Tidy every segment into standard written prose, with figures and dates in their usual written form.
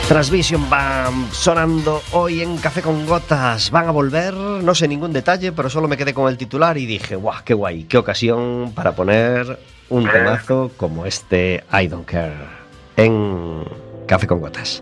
Transvision van sonando hoy en Café con Gotas. Van a volver, no sé ningún detalle, pero solo me quedé con el titular y dije, ¡guau, qué guay! ¡Qué ocasión para poner un temazo como este I Don't Care en Café con Gotas!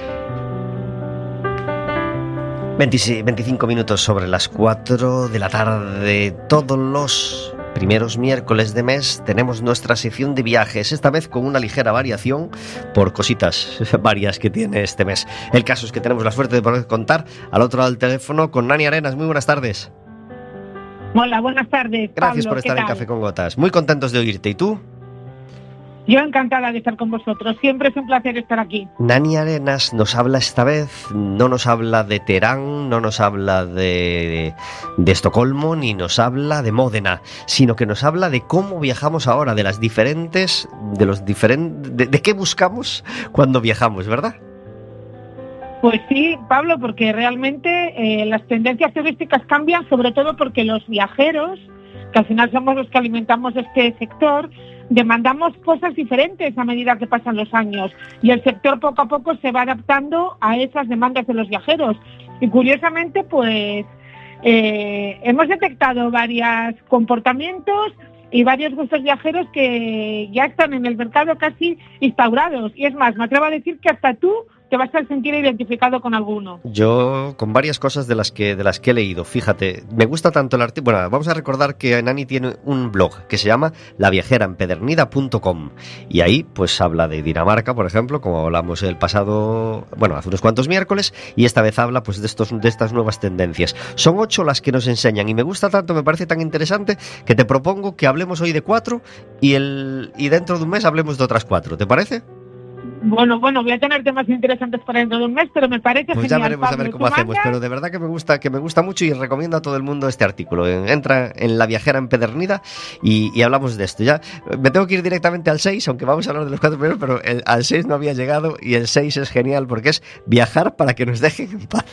25 minutos sobre las 4 de la tarde. Todos los primeros miércoles de mes tenemos nuestra sección de viajes, esta vez con una ligera variación por cositas varias que tiene este mes. El caso es que tenemos la suerte de poder contar al otro lado del teléfono con Nani Arenas. Muy buenas tardes. Hola, buenas tardes, Gracias Pablo, por estar en Café con Gotas. Muy contentos de oírte. ¿Y tú? Yo encantada de estar con vosotros. Siempre es un placer estar aquí. Nani Arenas nos habla esta vez, no nos habla de Teherán, no nos habla de Estocolmo, ni nos habla de Módena, sino que nos habla de cómo viajamos ahora, de qué buscamos cuando viajamos, ¿verdad? Pues sí, Pablo, porque realmente las tendencias turísticas cambian, sobre todo porque los viajeros, que al final somos los que alimentamos este sector, demandamos cosas diferentes a medida que pasan los años y el sector poco a poco se va adaptando a esas demandas de los viajeros. Y curiosamente, pues hemos detectado varios comportamientos y varios gustos viajeros que ya están en el mercado casi instaurados. Y es más, me atrevo a decir que hasta tú te vas a sentir identificado con alguno. Yo con varias cosas de las que he leído. Fíjate, me gusta tanto el artículo. Bueno, vamos a recordar que Nani tiene un blog que se llama laviajeraempedernida.com y ahí pues habla de Dinamarca, por ejemplo, como hablamos hace unos cuantos miércoles, y esta vez habla pues de estas nuevas tendencias. Son 8 las que nos enseñan y me gusta tanto, me parece tan interesante que te propongo que hablemos hoy de 4 y dentro de un mes hablemos de otras 4. ¿Te parece? Bueno, voy a tener temas interesantes para dentro de un mes, pero me parece pues genial. Ya veremos, Pablo, a ver cómo hacemos, pero de verdad que me gusta mucho y recomiendo a todo el mundo este artículo. Entra en La Viajera Empedernida y hablamos de esto. Ya me tengo que ir directamente al 6, aunque vamos a hablar de los 4 primeros, pero al 6 no había llegado y el 6 es genial porque es viajar para que nos dejen en paz.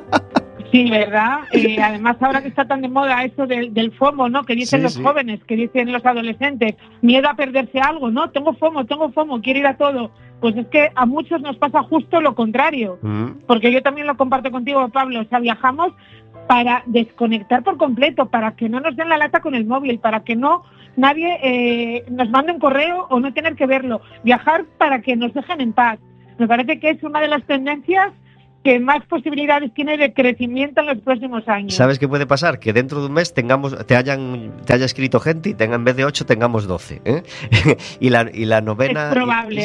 Sí, ¿verdad? Además, ahora que está tan de moda eso del FOMO, ¿no? Que dicen los jóvenes, que dicen los adolescentes, miedo a perderse algo, ¿no? Tengo FOMO, quiero ir a todo. Pues es que a muchos nos pasa justo lo contrario, porque yo también lo comparto contigo, Pablo. O sea, viajamos para desconectar por completo, para que no nos den la lata con el móvil, para que nadie nos mande un correo o no tener que verlo. Viajar para que nos dejen en paz. Me parece que es una de las tendencias que más posibilidades tiene de crecimiento en los próximos años. ¿Sabes qué puede pasar? Que dentro de un mes te haya escrito gente y en vez de 8 tengamos 12, ¿eh? y la novena... Es probable.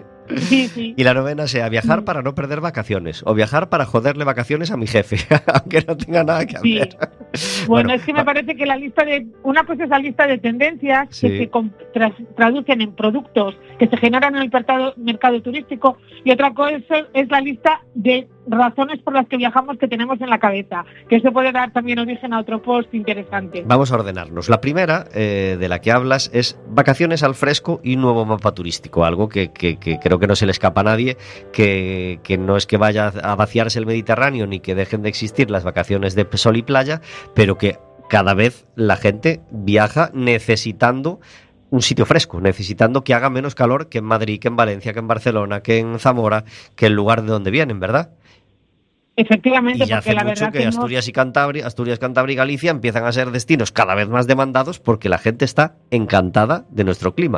Sí. Y la novena sea viajar para no perder vacaciones o viajar para joderle vacaciones a mi jefe, aunque no tenga nada que hacer. Bueno, es que me parece que una cosa es la lista de tendencias que se traducen en productos que se generan en el mercado turístico, y otra cosa es la lista de razones por las que viajamos que tenemos en la cabeza, que eso puede dar también origen a otro post interesante. Vamos a ordenarnos. La primera de la que hablas es vacaciones al fresco y nuevo mapa turístico, algo que creo que no se le escapa a nadie, que no es que vaya a vaciarse el Mediterráneo ni que dejen de existir las vacaciones de sol y playa, pero que cada vez la gente viaja necesitando un sitio fresco, necesitando que haga menos calor que en Madrid, que en Valencia, que en Barcelona, que en Zamora, que el lugar de donde vienen, ¿verdad? Efectivamente, y ya hace mucho que Asturias, Cantabria y Galicia empiezan a ser destinos cada vez más demandados porque la gente está encantada de nuestro clima.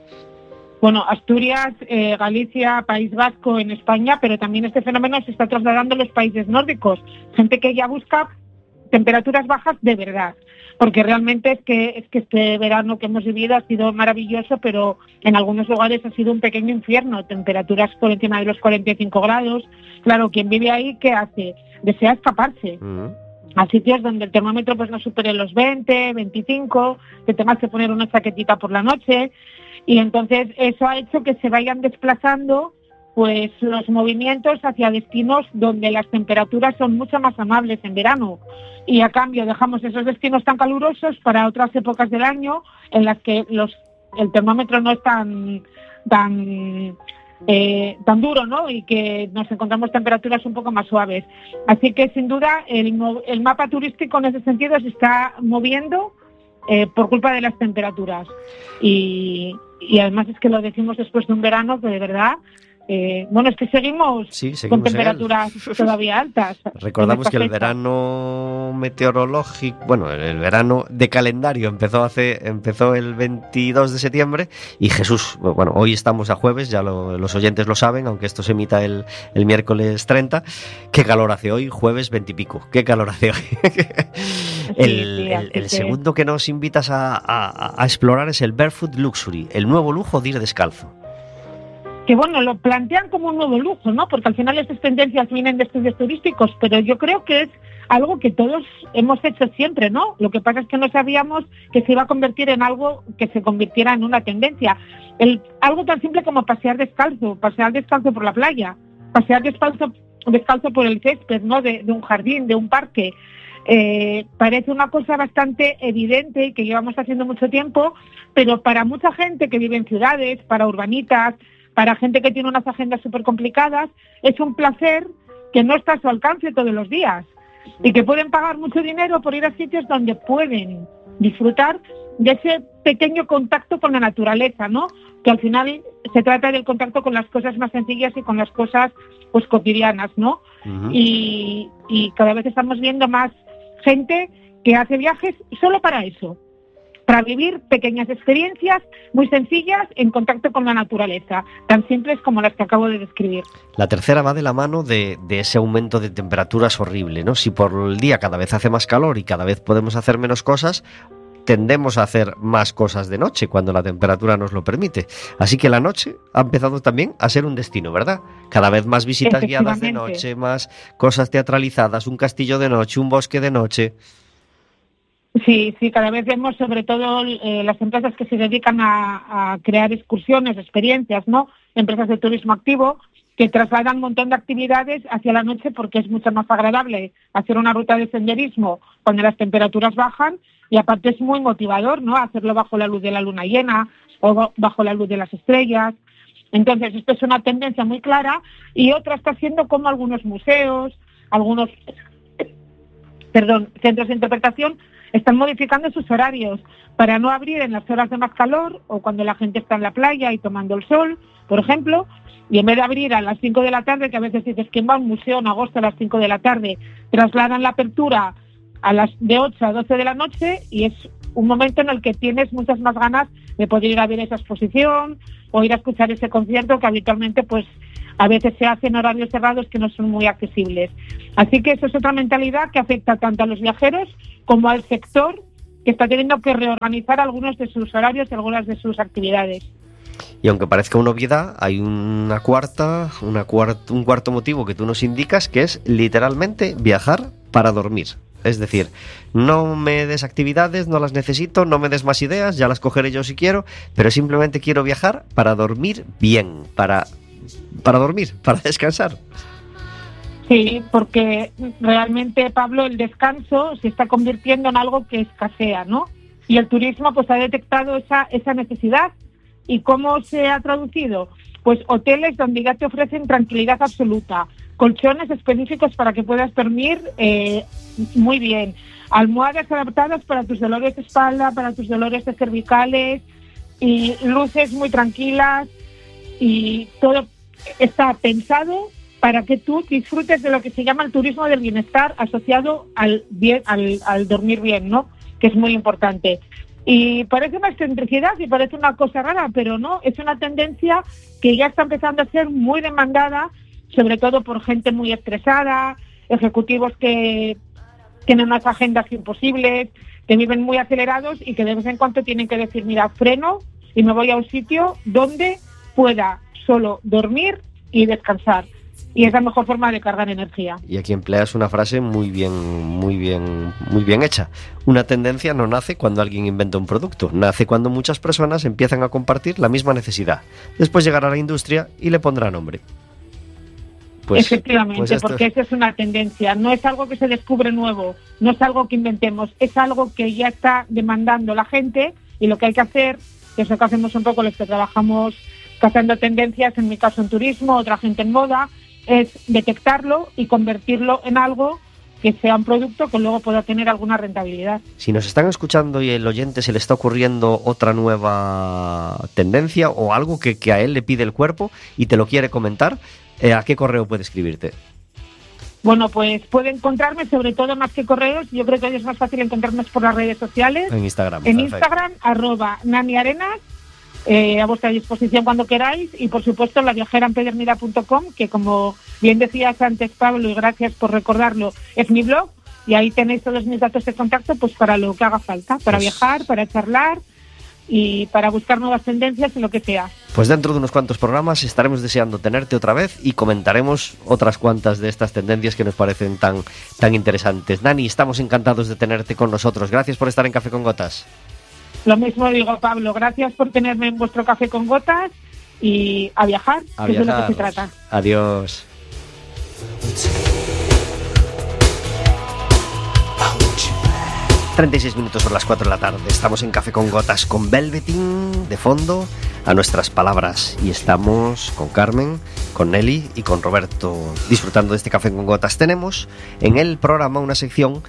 Bueno, Asturias, Galicia, País Vasco en España, pero también este fenómeno se está trasladando a los países nórdicos. Gente que ya busca temperaturas bajas de verdad, porque realmente es que este verano que hemos vivido ha sido maravilloso, pero en algunos lugares ha sido un pequeño infierno, temperaturas por encima de los 45 grados. Claro, quien vive ahí, ¿qué hace? Desea escaparse. A sitios donde el termómetro pues no supere los 20, 25, que tengas que poner una chaquetita por la noche, y entonces eso ha hecho que se vayan desplazando pues los movimientos hacia destinos donde las temperaturas son mucho más amables en verano, y a cambio dejamos esos destinos tan calurosos para otras épocas del año en las que el termómetro no es tan duro, ¿no? Y que nos encontramos temperaturas un poco más suaves. Así que sin duda el mapa turístico en ese sentido se está moviendo por culpa de las temperaturas, y además es que lo decimos después de un verano que de verdad Bueno, es que seguimos con temperaturas todavía altas. Recordamos que el verano meteorológico, bueno, el verano de calendario empezó el 22 de septiembre y Jesús, bueno, hoy estamos a jueves, ya los oyentes lo saben, aunque esto se emita el miércoles 30. ¿Qué calor hace hoy? Jueves 20 y pico. ¿Qué calor hace hoy? El segundo que nos invitas a explorar es el Barefoot Luxury, el nuevo lujo de ir descalzo. Que bueno, lo plantean como un nuevo lujo, ¿no? Porque al final estas tendencias vienen de estudios turísticos, pero yo creo que es algo que todos hemos hecho siempre, ¿no? Lo que pasa es que no sabíamos que se iba a convertir en algo que se convirtiera en una tendencia. Algo tan simple como pasear descalzo por la playa, pasear descalzo por el césped, ¿no? De un jardín, de un parque. Parece una cosa bastante evidente y que llevamos haciendo mucho tiempo, pero para mucha gente que vive en ciudades, para urbanitas, para gente que tiene unas agendas súper complicadas, es un placer que no está a su alcance todos los días y que pueden pagar mucho dinero por ir a sitios donde pueden disfrutar de ese pequeño contacto con la naturaleza, ¿no? Que al final se trata del contacto con las cosas más sencillas y con las cosas pues cotidianas, ¿no? Uh-huh. Y cada vez estamos viendo más gente que hace viajes solo para eso, para vivir pequeñas experiencias muy sencillas en contacto con la naturaleza, tan simples como las que acabo de describir. La tercera va de la mano de ese aumento de temperaturas horrible, ¿no? Si por el día cada vez hace más calor y cada vez podemos hacer menos cosas, tendemos a hacer más cosas de noche cuando la temperatura nos lo permite. Así que la noche ha empezado también a ser un destino, ¿verdad? Cada vez más visitas guiadas de noche, más cosas teatralizadas, un castillo de noche, un bosque de noche. Sí, cada vez vemos sobre todo las empresas que se dedican a crear excursiones, experiencias, ¿no? Empresas de turismo activo que trasladan un montón de actividades hacia la noche porque es mucho más agradable hacer una ruta de senderismo cuando las temperaturas bajan y aparte es muy motivador, ¿no? Hacerlo bajo la luz de la luna llena o bajo la luz de las estrellas. Entonces, esto es una tendencia muy clara y otra está siendo como algunos museos, algunos centros de interpretación están modificando sus horarios para no abrir en las horas de más calor o cuando la gente está en la playa y tomando el sol, por ejemplo, y en vez de abrir a las 5 de la tarde, que a veces dices, ¿quién va a un museo en agosto a las 5 de la tarde? Trasladan la apertura a las de 8 a 12 de la noche y es un momento en el que tienes muchas más ganas de poder ir a ver esa exposición o ir a escuchar ese concierto que habitualmente pues a veces se hace en horarios cerrados que no son muy accesibles. Así que eso es otra mentalidad que afecta tanto a los viajeros como al sector que está teniendo que reorganizar algunos de sus horarios y algunas de sus actividades. Y aunque parezca una obviedad, hay un cuarto motivo que tú nos indicas, que es literalmente viajar para dormir. Es decir, no me des actividades, no las necesito, no me des más ideas, ya las cogeré yo si quiero, pero simplemente quiero viajar para dormir bien, para dormir, para descansar. Sí, porque realmente, Pablo, el descanso se está convirtiendo en algo que escasea, ¿no? Y el turismo pues ha detectado esa necesidad. ¿Y cómo se ha traducido? Pues hoteles donde ya te ofrecen tranquilidad absoluta, colchones específicos para que puedas dormir muy bien, almohadas adaptadas para tus dolores de espalda, para tus dolores de cervicales y luces muy tranquilas y todo está pensado para que tú disfrutes de lo que se llama el turismo del bienestar asociado al dormir bien, ¿no? Que es muy importante. Y parece una excentricidad y parece una cosa rara, pero no, es una tendencia que ya está empezando a ser muy demandada, sobre todo por gente muy estresada, ejecutivos que tienen unas agendas imposibles, que viven muy acelerados y que de vez en cuando tienen que decir, mira, freno y me voy a un sitio donde pueda solo dormir y descansar. Y es la mejor forma de cargar energía. Y aquí empleas una frase muy bien hecha. Una tendencia no nace cuando alguien inventa un producto, nace cuando muchas personas empiezan a compartir la misma necesidad. Después llegará la industria y le pondrá nombre. Efectivamente, porque esa es una tendencia. No es algo que se descubre nuevo, no es algo que inventemos, es algo que ya está demandando la gente y lo que hay que hacer, que es lo que hacemos un poco los que trabajamos cazando tendencias, en mi caso en turismo, otra gente en moda, es detectarlo y convertirlo en algo que sea un producto que luego pueda tener alguna rentabilidad. Si nos están escuchando y el oyente se le está ocurriendo otra nueva tendencia o algo que a él le pide el cuerpo y te lo quiere comentar, ¿a qué correo puede escribirte? Bueno, pues puede encontrarme, sobre todo más que correos, yo creo que hoy es más fácil encontrarnos por las redes sociales. En Instagram. En perfecto. Instagram, @naniarenas, a vuestra disposición cuando queráis, y por supuesto laviajeraempedernida.com, que como bien decías antes, Pablo, y gracias por recordarlo, es mi blog, y ahí tenéis todos mis datos de contacto pues para lo que haga falta, para viajar, para charlar y para buscar nuevas tendencias en lo que sea. Pues dentro de unos cuantos programas estaremos deseando tenerte otra vez y comentaremos otras cuantas de estas tendencias que nos parecen tan interesantes. Nani, estamos encantados de tenerte con nosotros. Gracias por estar en Café con Gotas. Lo mismo digo, Pablo, gracias por tenerme en vuestro Café con Gotas y a viajar, que es de lo que se trata. Adiós. 36 minutos por las 4 de la tarde. Estamos en Café con Gotas con Velveteen de fondo a nuestras palabras. Y estamos con Carmen, con Nelly y con Roberto disfrutando de este Café con Gotas. Tenemos en el programa una sección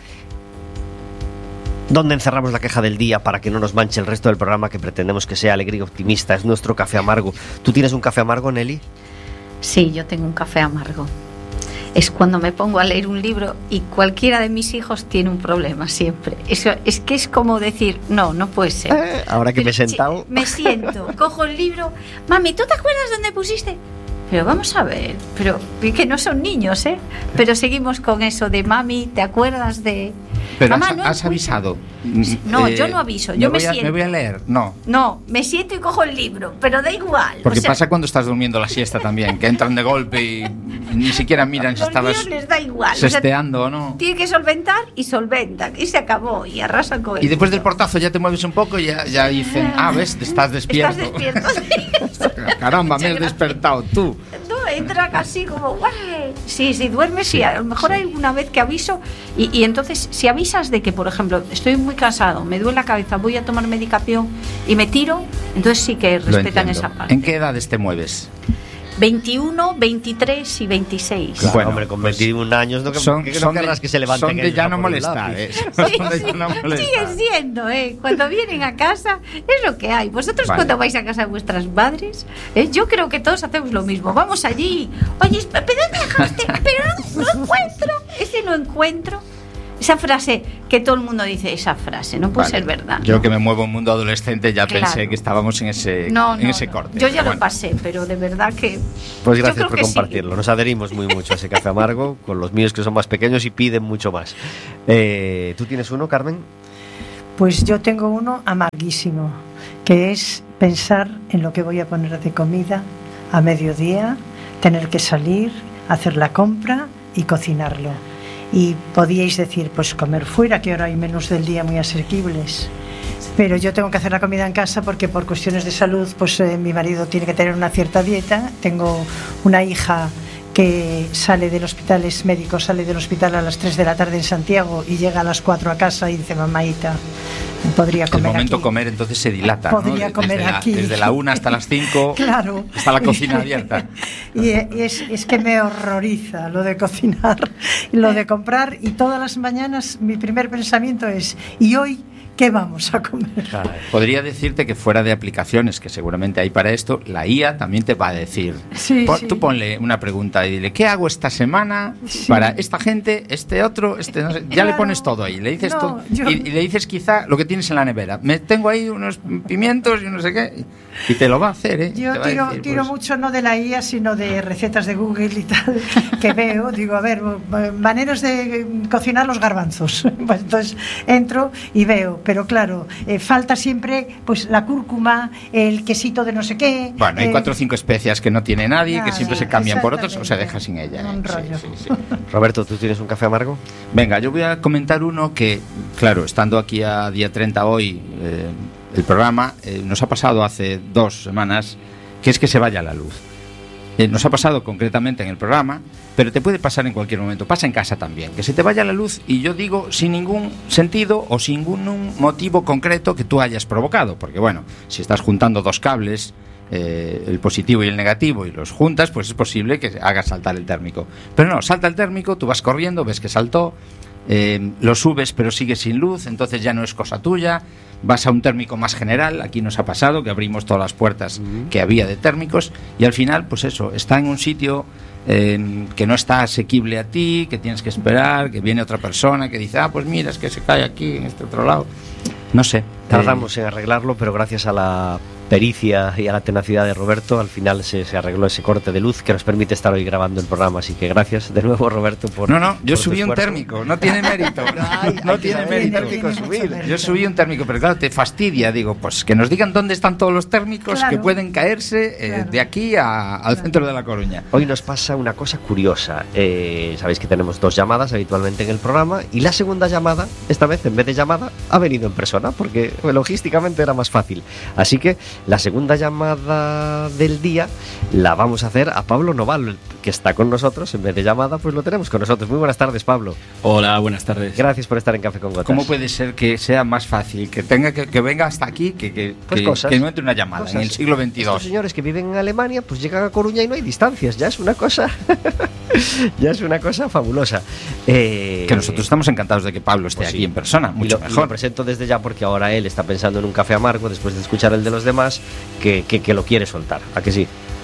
donde encerramos la queja del día para que no nos manche el resto del programa, que pretendemos que sea alegre y optimista. Es nuestro café amargo. ¿Tú tienes un café amargo, Nelly? Sí, yo tengo un café amargo. Es cuando me pongo a leer un libro y cualquiera de mis hijos tiene un problema siempre. Eso es que es como decir, no puede ser. Ahora que me he sentado... Me siento, cojo el libro. Mami, ¿tú te acuerdas dónde pusiste? Pero vamos a ver, pero que no son niños, ¿eh? Pero seguimos con eso de mami, ¿te acuerdas de...? Pero Mamá, has avisado. No, yo no aviso, yo me siento. Me voy a leer, no. No, me siento y cojo el libro, pero da igual. Porque pasa cuando estás durmiendo la siesta también, que entran de golpe y ni siquiera miran si estabas los niños les da igual. sesteando o no. Tiene que solventar y solventan, y se acabó, y arrasan con Y después del portazo ya te mueves un poco y ya dicen, ves, estás despierto. Estás despierto. Caramba, me has despertado tú. No, entra casi como, ¡guay! Sí, duermes, sí, a lo mejor hay alguna vez que aviso y entonces si avisas de que, por ejemplo, estoy muy cansado, me duele la cabeza, voy a tomar medicación y me tiro, entonces sí que respetan esa parte. ¿En qué edades te mueves? 21, 23 y 26. Claro, bueno, hombre, con 21 años no querrás que se levanten. Son de ya no molestar, Sigue siendo, cuando vienen a casa es lo que hay. Vosotros cuando vais a casa de vuestras madres, yo creo que todos hacemos lo mismo. Vamos allí, oye, ¿pero dónde dejaste? Pero no encuentro, ese no encuentro. Esa frase que todo el mundo dice, esa frase, no puede ser verdad. Yo que me muevo en mundo adolescente ya pensé que estábamos en ese corte. Yo ya lo pasé, pero de verdad que... Pues gracias por compartirlo. Sí. Nos adherimos mucho a ese café amargo, con los míos que son más pequeños y piden mucho más. ¿Tú tienes uno, Carmen? Pues yo tengo uno amarguísimo, que es pensar en lo que voy a poner de comida a mediodía, tener que salir, hacer la compra y cocinarlo. Y podíais decir, pues comer fuera, que ahora hay menús del día muy asequibles. Pero yo tengo que hacer la comida en casa porque por cuestiones de salud, pues mi marido tiene que tener una cierta dieta. Tengo una hija que sale del hospital, es médico, sale del hospital a las 3 de la tarde en Santiago y llega a las 4 a casa y dice, mamaita, podría comer aquí. El momento comer entonces se dilata, podría, ¿no? Comer aquí. Desde la 1 hasta las 5 claro. Está la cocina abierta. Y es que me horroriza lo de cocinar, lo de comprar, y todas las mañanas mi primer pensamiento es, ¿y hoy qué vamos a comer? Podría decirte que fuera de aplicaciones que seguramente hay para esto, la IA también te va a decir, sí. Tú ponle una pregunta y dile, ¿qué hago esta semana para esta gente, este otro, no sé? Ya le pones todo ahí, le dices todo, y le dices quizá lo que tienes en la nevera. Me tengo ahí unos pimientos y no sé qué, y te lo va a hacer, Yo tiro mucho no de la IA, sino de recetas de Google y tal, que veo, digo, a ver, maneras de cocinar los garbanzos. Pues entonces entro y veo, pero claro, falta siempre pues la cúrcuma, el quesito de no sé qué. Bueno, hay 4 o 5 especias que no tiene nadie, que siempre se cambian por otros o se deja sin ella. Un rollo. Sí. Roberto, ¿tú tienes un café amargo? Venga, yo voy a comentar uno que, claro, estando aquí a día 30 hoy, el programa nos ha pasado hace 2 semanas, que es que se vaya la luz. Nos ha pasado concretamente en el programa, pero te puede pasar en cualquier momento. Pasa en casa también, que se te vaya la luz, y yo digo sin ningún sentido o sin ningún motivo concreto que tú hayas provocado, porque bueno, si estás juntando 2 cables el positivo y el negativo, y los juntas, pues es posible que haga saltar el térmico. Pero no, salta el térmico, tú vas corriendo, ves que saltó, lo subes pero sigue sin luz, entonces ya no es cosa tuya, vas a un térmico más general. Aquí nos ha pasado que abrimos todas las puertas que había de térmicos, y al final, pues eso, está en un sitio que no está asequible a ti, que tienes que esperar, que viene otra persona que dice, pues mira, es que se cae aquí en este otro lado. No sé. Tardamos en arreglarlo, pero gracias a la pericia y a la tenacidad de Roberto, al final se arregló ese corte de luz que nos permite estar hoy grabando el programa. Así que gracias de nuevo, Roberto, por... yo subí un térmico, no tiene mérito. No tiene mérito subir. Yo subí un térmico, pero claro, te fastidia. Digo, pues que nos digan dónde están todos los térmicos que pueden caerse de aquí al centro de La Coruña. Hoy nos pasa una cosa curiosa. Sabéis que tenemos 2 llamadas habitualmente en el programa, y la segunda llamada, esta vez en vez de llamada, ha venido en persona, porque logísticamente era más fácil. Así que la segunda llamada del día la vamos a hacer a Pablo Noval, que está con nosotros. En vez de llamada, pues lo tenemos con nosotros. Muy buenas tardes, Pablo. Hola, buenas tardes. Gracias por estar en Café con Gotas. ¿Cómo puede ser que sea más fácil que tenga que venga hasta aquí que no entre una llamada en el siglo XXII? Estos señores que viven en Alemania, pues llegan a Coruña y no hay distancias. Ya es una cosa ya es una cosa fabulosa. Que nosotros estamos encantados de que Pablo esté aquí en persona, mucho mejor. Lo presento desde ya porque ahora él está pensando en un café amargo después de escuchar el de los demás, que lo quiere soltar. ¿A que sí?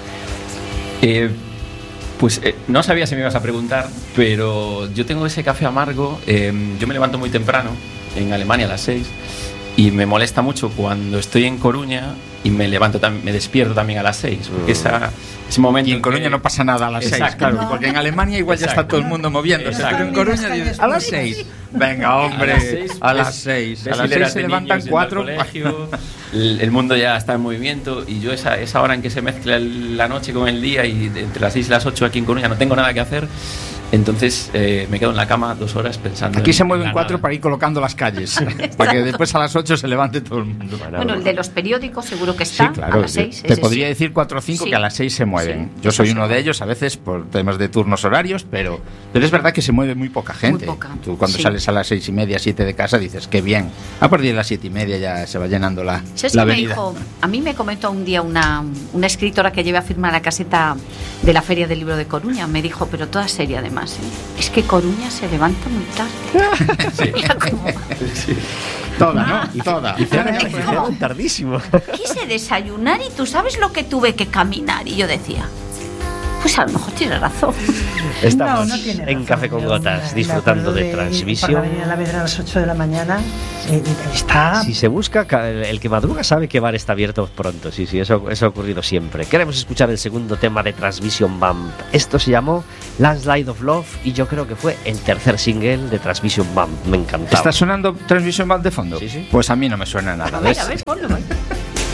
Pues no sabía si me ibas a preguntar, pero yo tengo ese café amargo. Yo me levanto muy temprano, en Alemania a las 6, y me molesta mucho cuando estoy en Coruña y me despierto también a las 6, porque ese momento. Y en Coruña no pasa nada a las 6, claro, no. Porque en Alemania igual ya está todo el mundo moviéndose, pero en Coruña dices, a las 6. Venga, hombre, a las 6. A las 6 se levantan 4. El mundo ya está en movimiento, y yo esa hora en que se mezcla la noche con el día, y entre las 6 y las 8 aquí en Coruña no tengo nada que hacer. Entonces me quedo en la cama 2 horas pensando. Aquí se mueven 4 para ir colocando las calles, para que después a las 8 se levante todo el mundo. Bueno, el de los periódicos seguro que está, sí, claro, a las 6. Te podría decir 4 o 5 que a las 6 se mueven. Yo soy uno de ellos, a veces por temas de turnos horarios, pero es verdad que se mueve muy poca gente. Muy poca. Tú cuando sales a las 6:30, 7 de casa dices, qué bien. A partir de las 7:30 ya se va llenando la avenida. A mí me comentó un día una escritora que llevé a firmar la caseta de la Feria del Libro de Coruña. Me dijo, pero toda seria además, es que Coruña se levanta muy tarde. Sí. Sí. Toda, ¿no? Y toda. Y tardísimo. Quise desayunar y tú sabes lo que tuve que caminar. Y yo decía, pues a lo mejor tiene razón. Estamos en Café con Gotas, disfrutando de transmisión. Por la Avenida Alavedra a las 8 de la mañana está... Si se busca, el que madruga sabe que bar está abierto pronto. Sí, eso ha ocurrido siempre. Queremos escuchar el segundo tema de Transmission Bump. Esto se llamó Landslide of Love, y yo creo que fue el tercer single de Transmission Bump. Me encantaba. ¿Está sonando Transmission Bump de fondo? Sí. Pues a mí no me suena nada. A ver, ponlo.